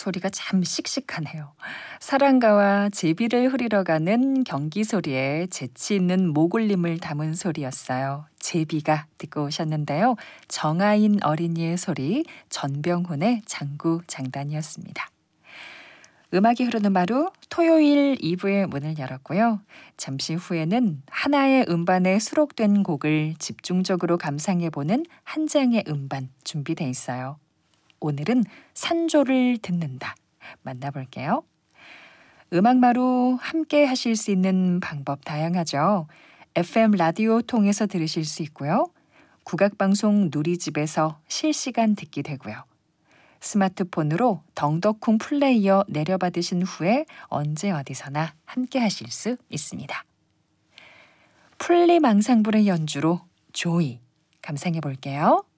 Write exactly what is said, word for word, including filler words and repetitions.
소리가 참 씩씩하네요. 사랑가와 제비를 흐리러 가는 경기 소리에 재치 있는 목울림을 담은 소리였어요. 제비가 듣고 오셨는데요. 정아인 어린이의 소리, 전병훈의 장구장단이었습니다. 음악이 흐르는 마루 토요일 이 부의 문을 열었고요. 잠시 후에는 하나의 음반에 수록된 곡을 집중적으로 감상해보는 한 장의 음반 준비돼 있어요. 오늘은 산조를 듣는다. 만나볼게요. 음악마루 함께 하실 수 있는 방법 다양하죠. 에프엠 라디오 통해서 들으실 수 있고요. 국악방송 누리집에서 실시간 듣기 되고요. 스마트폰으로 덩덕쿵 플레이어 내려받으신 후에 언제 어디서나 함께 하실 수 있습니다. 풀리망상불의 연주로 조이 감상해 볼게요.